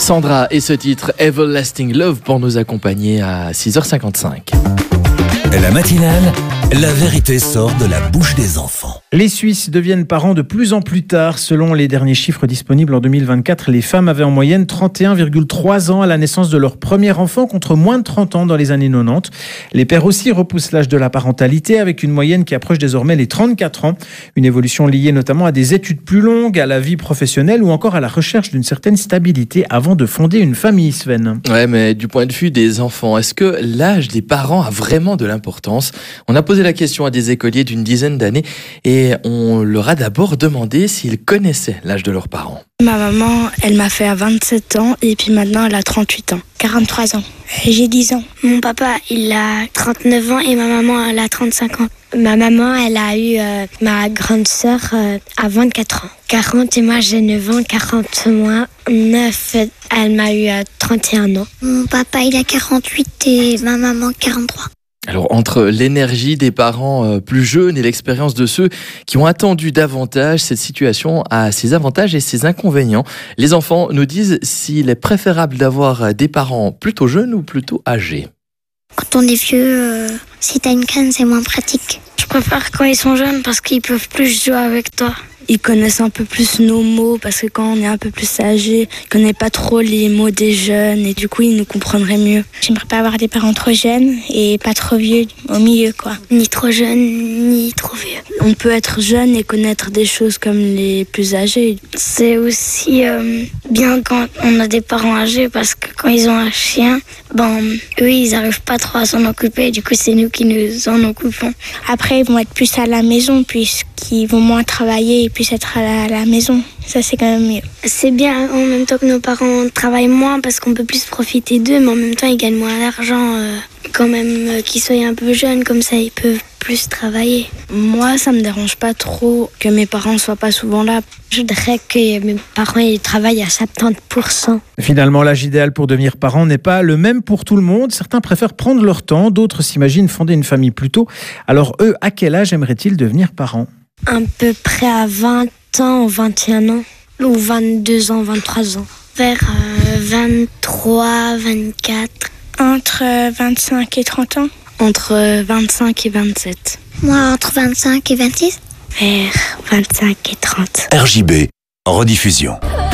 Sandra et ce titre Everlasting Love pour nous accompagner à 6h55. La matinale, la vérité sort de la bouche des enfants. Les Suisses deviennent parents de plus en plus tard. Selon les derniers chiffres disponibles en 2024, les femmes avaient en moyenne 31,3 ans à la naissance de leur premier enfant contre moins de 30 ans dans les années 90. Les pères aussi repoussent l'âge de la parentalité avec une moyenne qui approche désormais les 34 ans. Une évolution liée notamment à des études plus longues, à la vie professionnelle ou encore à la recherche d'une certaine stabilité avant de fonder une famille, Sven. Ouais, mais du point de vue des enfants, est-ce que l'âge des parents a vraiment de l'importance ? On a posé la question à des écoliers d'une dizaine d'années et on leur a d'abord demandé s'ils connaissaient l'âge de leurs parents. Ma maman, elle m'a fait à 27 ans et puis maintenant elle a 38 ans. 43 ans. J'ai 10 ans. Mon papa, il a 39 ans et ma maman, elle a 35 ans. Ma maman, elle a eu ma grande sœur à 24 ans. 40 et moi j'ai 9 ans, 40 moins 9, elle m'a eu à 31 ans. Mon papa, il a 48 et ma maman 43. Alors, entre l'énergie des parents plus jeunes et l'expérience de ceux qui ont attendu davantage, cette situation a ses avantages et ses inconvénients. Les enfants nous disent s'il est préférable d'avoir des parents plutôt jeunes ou plutôt âgés. Quand on est vieux, si t'as une canne, c'est moins pratique. Je préfère quand ils sont jeunes parce qu'ils peuvent plus jouer avec toi. Ils connaissent un peu plus nos mots parce que quand on est un peu plus âgé, ils connaissent pas trop les mots des jeunes et du coup ils nous comprendraient mieux. J'aimerais pas avoir des parents trop jeunes et pas trop vieux au milieu quoi. Ni trop jeunes ni trop vieux. On peut être jeune et connaître des choses comme les plus âgés. C'est aussi bien quand on a des parents âgés parce que quand ils ont un chien, eux ils arrivent pas trop à s'en occuper, du coup c'est nous qui nous en occupons. Après ils vont être plus à la maison puisqu'ils vont moins travailler et plus être à la maison. Ça c'est quand même mieux. C'est bien en même temps que nos parents travaillent moins parce qu'on peut plus profiter d'eux, mais en même temps ils gagnent moins d'argent quand même qu'ils soient un peu jeunes, comme ça ils peuvent plus travailler. Moi ça me dérange pas trop que mes parents soient pas souvent là. Je dirais que mes parents ils travaillent à 70%. Finalement, l'âge idéal pour devenir parent n'est pas le même pour tout le monde. Certains préfèrent prendre leur temps, d'autres s'imaginent fonder une famille plus tôt. Alors eux, à quel âge aimeraient-ils devenir parents ? À peu près à 20 ans ou 21 ans, ou 22 ans, 23 ans. Vers 23, 24. Entre 25 et 30 ans. Entre 25 et 27. Moi, entre 25 et 26. Vers 25 et 30. RJB, en rediffusion.